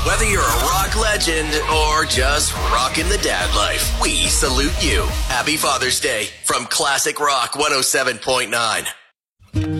Whether you're a rock legend or just rocking the dad life, we salute you. Happy Father's Day from Classic Rock 107.9.